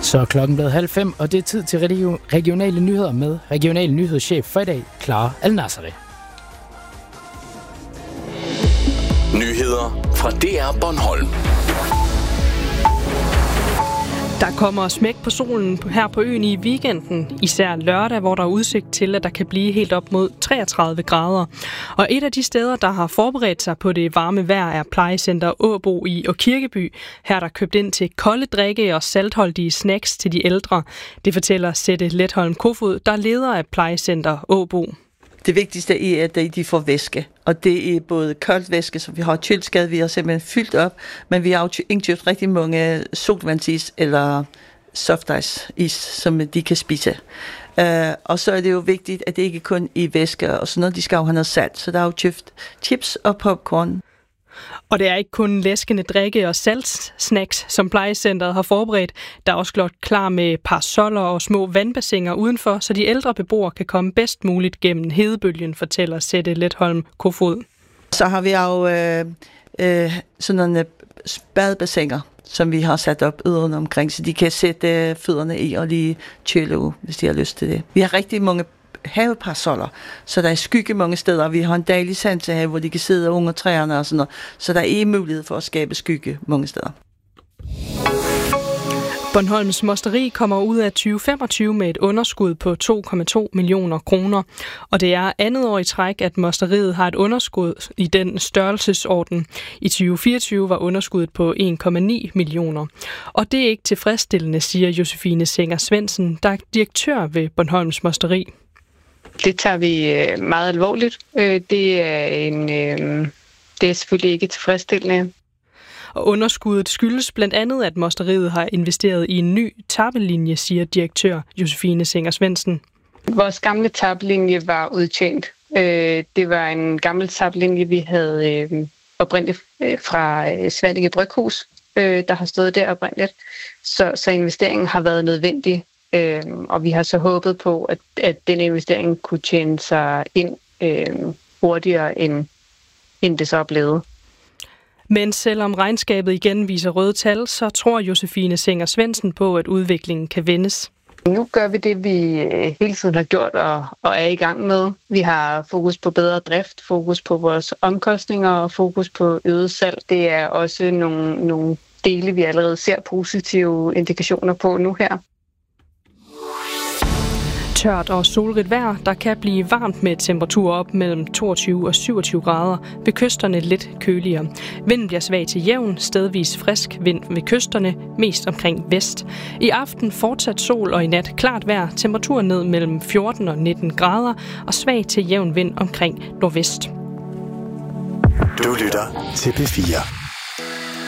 Så er klokken blevet 4:30, og det er tid til regionale nyheder med regional nyhedschef for i dag, Clara Al-Nasseri. Nyheder fra DR Bornholm. Der kommer smæk på solen her på øen i weekenden, især lørdag, hvor der er udsigt til, at der kan blive helt op mod 33 grader. Og et af de steder, der har forberedt sig på det varme vejr, er plejecenter Åbo i Kirkeby. Her er der købt ind til kolde drikke og saltholdige snacks til de ældre. Det fortæller Sette Letholm Kofod, der er leder af plejecenter Åbo. Det vigtigste er, at de får væske, og det er både koldt væske, som vi har køleskab, vi har simpelthen fyldt op, men vi har jo indkøbt rigtig mange sodavandsis eller softice-is, som de kan spise. Og så er det jo vigtigt, at det ikke kun er væske og sådan noget, de skal jo have noget salt, så der er jo købt chips og popcorn. Og det er ikke kun læskende drikke og saltsnacks, som plejecentret har forberedt. Der er også gjort klar med parasoller og små vandbassiner udenfor, så de ældre beboere kan komme bedst muligt gennem hedebølgen, fortæller Sette Letholm Kofod. Så har vi jo sådan nogle badebassiner, som vi har sat op yderne omkring, så de kan sætte fødderne i og lige køle, hvis de har lyst til det. Vi har rigtig mange haveparasoller, så der er skygge mange steder. Vi har en dejlig sansehave, hvor de kan sidde under træerne og sådan noget, så der er mulighed for at skabe skygge mange steder. Bornholms Mosteri kommer ud af 2025 med et underskud på 2,2 millioner kroner, og det er andet år i træk, at Mosteriet har et underskud i den størrelsesorden. I 2024 var underskuddet på 1,9 millioner. Og det er ikke tilfredsstillende, siger Josefine Singer Svendsen, der er direktør ved Bornholms Mosteri. Det tager vi meget alvorligt. Det er selvfølgelig ikke tilfredsstillende. Og underskuddet skyldes blandt andet, at Mosteriet har investeret i en ny tappelinje, siger direktør Josefine Singer Svendsen. Vores gamle tappelinje var udtjent. Det var en gammel tappelinje, vi havde oprindeligt fra Svanninge Bryghus, der har stået der oprindeligt. Så investeringen har været nødvendig. Og vi har så håbet på, at den investering kunne tjene sig ind hurtigere, end det så er blevet. Men selvom regnskabet igen viser røde tal, så tror Josefine Singer Svendsen på, at udviklingen kan vendes. Nu gør vi det, vi hele tiden har gjort og er i gang med. Vi har fokus på bedre drift, fokus på vores omkostninger og fokus på øget salg. Det er også nogle dele, vi allerede ser positive indikationer på nu her. Tørt og solrigt vejr, der kan blive varmt med temperaturer op mellem 22 og 27 grader. Ved kysterne lidt køligere. Vinden bliver svag til jævn, stedvis frisk vind ved kysterne, mest omkring vest. I aften fortsat sol og i nat klart vejr, temperaturen ned mellem 14 og 19 grader og svag til jævn vind omkring nordvest. Du lytter til P4.